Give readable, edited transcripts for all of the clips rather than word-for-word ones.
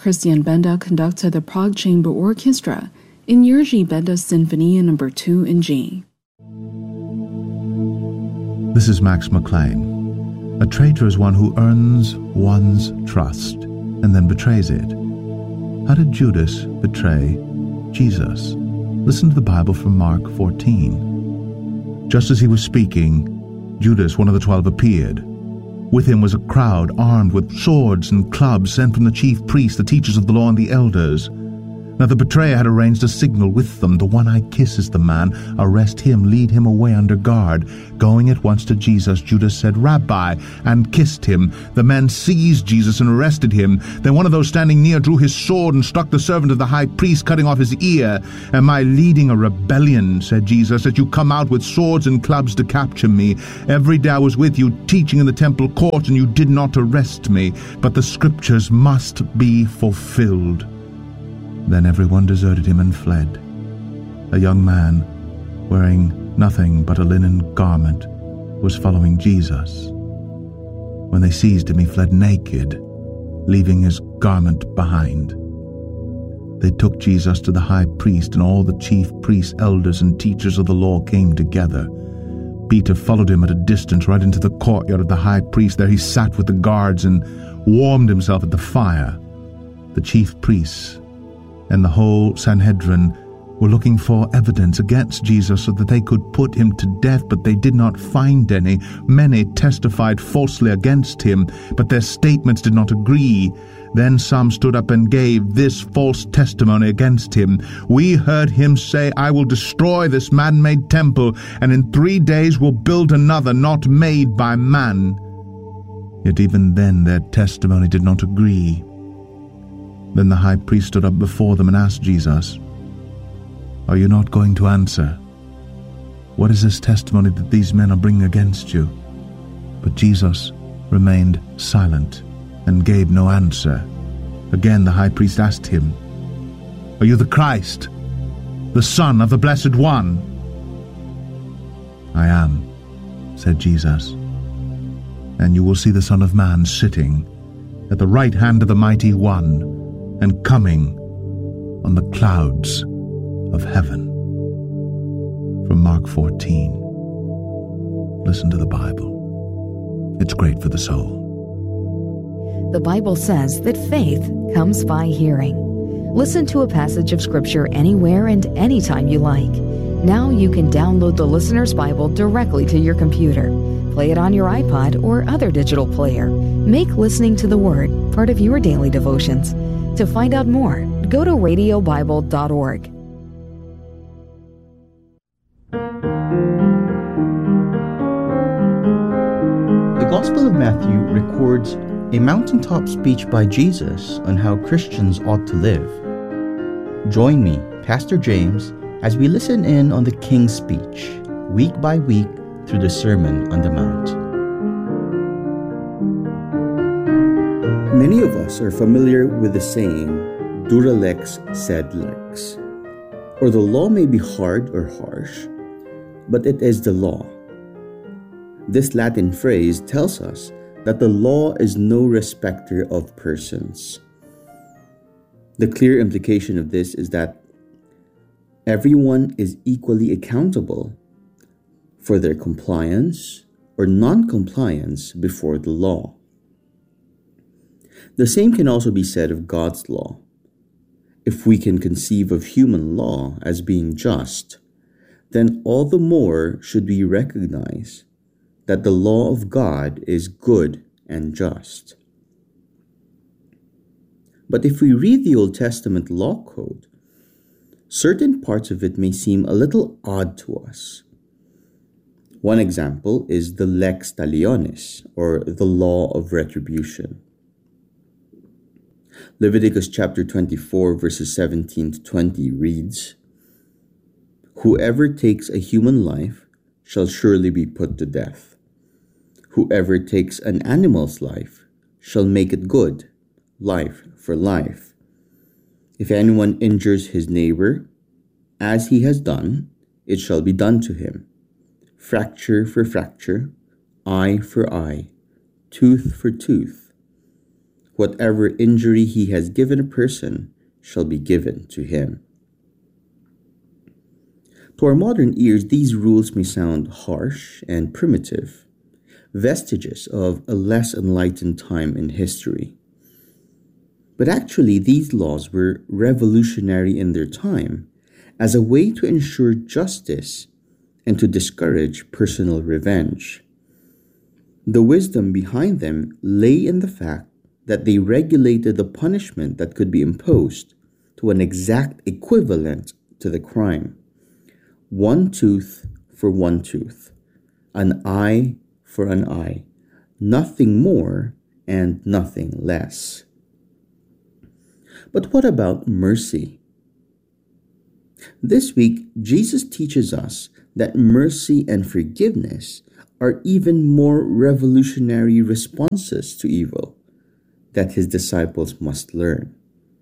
Christian Benda conducted the Prague Chamber Orchestra in Jerzy Benda's Symphony No. 2 in G. This is Max McLean. A traitor is one who earns one's trust and then betrays it. How did Judas betray Jesus? Listen to the Bible from Mark 14. Just as he was speaking, Judas, one of the 12, appeared. With him was a crowd armed with swords and clubs sent from the chief priests, the teachers of the law, and the elders. Now the betrayer had arranged a signal with them. The one I kiss is the man. Arrest him, lead him away under guard. Going at once to Jesus, Judas said, Rabbi, and kissed him. The men seized Jesus and arrested him. Then one of those standing near drew his sword and struck the servant of the high priest, cutting off his ear. Am I leading a rebellion, said Jesus, that you come out with swords and clubs to capture me? Every day I was with you, teaching in the temple court, and you did not arrest me. But the scriptures must be fulfilled. Then everyone deserted him and fled. A young man, wearing nothing but a linen garment, was following Jesus. When they seized him, he fled naked, leaving his garment behind. They took Jesus to the high priest, and all the chief priests, elders, and teachers of the law came together. Peter followed him at a distance right into the courtyard of the high priest. There he sat with the guards and warmed himself at the fire. The chief priests and the whole Sanhedrin were looking for evidence against Jesus so that they could put him to death, but they did not find any. Many testified falsely against him, but their statements did not agree. Then some stood up and gave this false testimony against him. We heard him say, I will destroy this man-made temple, and in 3 days will build another not made by man. Yet even then their testimony did not agree. Then the high priest stood up before them and asked Jesus, Are you not going to answer? What is this testimony that these men are bringing against you? But Jesus remained silent and gave no answer. Again the high priest asked him, Are you the Christ, the Son of the Blessed One? I am, said Jesus, and you will see the Son of Man sitting at the right hand of the Mighty One, and coming on the clouds of heaven. From Mark 14. Listen to the Bible. It's great for the soul. The Bible says that faith comes by hearing. Listen to a passage of Scripture anywhere and anytime you like. Now you can download the Listener's Bible directly to your computer. Play it on your iPod or other digital player. Make listening to the Word part of your daily devotions. To find out more, go to radiobible.org. The Gospel of Matthew records a mountaintop speech by Jesus on how Christians ought to live. Join me, Pastor James, as we listen in on the King's speech, week by week through the Sermon on the Mount. Many of us are familiar with the saying, Dura lex sed lex, or the law may be hard or harsh, but it is the law. This Latin phrase tells us that the law is no respecter of persons. The clear implication of this is that everyone is equally accountable for their compliance or non-compliance before the law. The same can also be said of God's law. If we can conceive of human law as being just, then all the more should we recognize that the law of God is good and just. But if we read the Old Testament law code, certain parts of it may seem a little odd to us. One example is the lex talionis, or the law of retribution. Leviticus chapter 24 verses 17 to 20 reads, Whoever takes a human life shall surely be put to death. Whoever takes an animal's life shall make it good, life for life. If anyone injures his neighbor, as he has done, it shall be done to him. Fracture for fracture, eye for eye, tooth for tooth. Whatever injury he has given a person shall be given to him. To our modern ears, these rules may sound harsh and primitive, vestiges of a less enlightened time in history. But actually, these laws were revolutionary in their time as a way to ensure justice and to discourage personal revenge. The wisdom behind them lay in the fact that they regulated the punishment that could be imposed to an exact equivalent to the crime. 1 tooth for 1 tooth, an eye for an eye, nothing more and nothing less. But what about mercy? This week, Jesus teaches us that mercy and forgiveness are even more revolutionary responses to evil that his disciples must learn.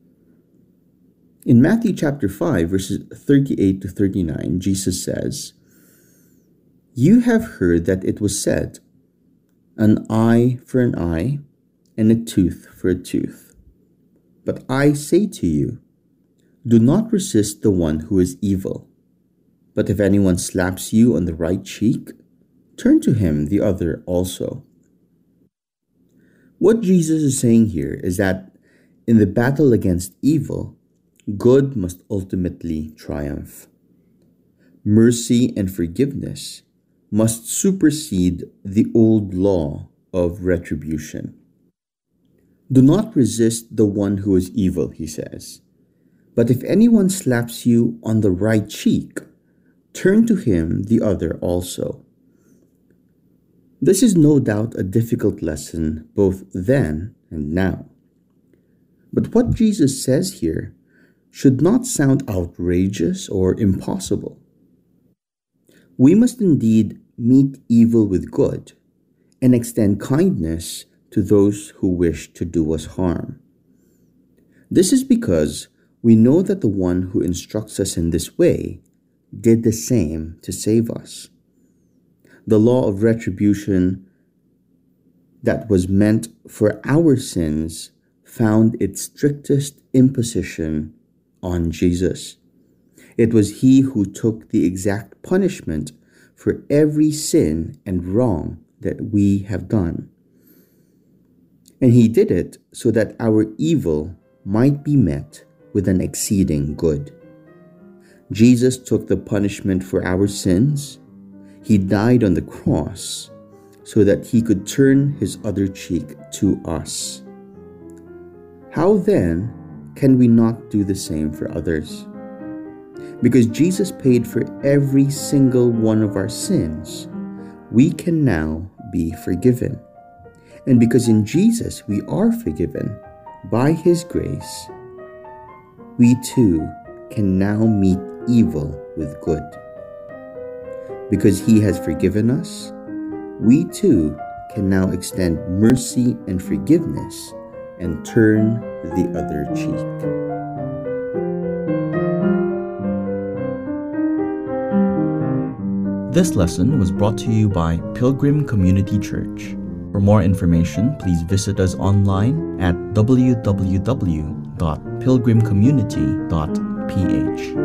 In Matthew chapter 5, verses 38 to 39, Jesus says, "You have heard that it was said, 'An eye for an eye, and a tooth for a tooth.' But I say to you, do not resist the one who is evil. But if anyone slaps you on the right cheek, turn to him the other also." What Jesus is saying here is that in the battle against evil, good must ultimately triumph. Mercy and forgiveness must supersede the old law of retribution. Do not resist the one who is evil, he says. But if anyone slaps you on the right cheek, turn to him the other also. This is no doubt a difficult lesson both then and now. But what Jesus says here should not sound outrageous or impossible. We must indeed meet evil with good and extend kindness to those who wish to do us harm. This is because we know that the one who instructs us in this way did the same to save us. The law of retribution that was meant for our sins found its strictest imposition on Jesus. It was he who took the exact punishment for every sin and wrong that we have done. And he did it so that our evil might be met with an exceeding good. Jesus took the punishment for our sins. He died on the cross so that he could turn his other cheek to us. How then can we not do the same for others? Because Jesus paid for every single one of our sins, we can now be forgiven. And because in Jesus we are forgiven by his grace, we too can now meet evil with good. Because he has forgiven us, we too can now extend mercy and forgiveness and turn the other cheek. This lesson was brought to you by Pilgrim Community Church. For more information, please visit us online at www.pilgrimcommunity.ph.